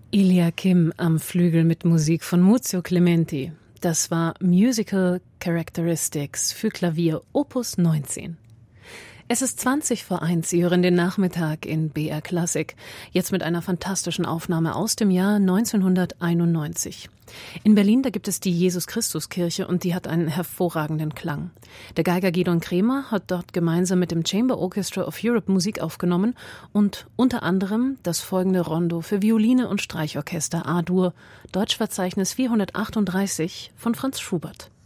Ilja Kim am Flügel mit Musik von Muzio Clementi. Das war Musical Characteristics für Klavier Opus 19. Es ist 1:20. Sie hören den Nachmittag in BR Klassik. Jetzt mit einer fantastischen Aufnahme aus dem Jahr 1991. In Berlin, da gibt es die Jesus-Christus-Kirche und die hat einen hervorragenden Klang. Der Geiger Gidon Kremer hat dort gemeinsam mit dem Chamber Orchestra of Europe Musik aufgenommen und unter anderem das folgende Rondo für Violine und Streichorchester A-Dur, Deutschverzeichnis 438 von Franz Schubert.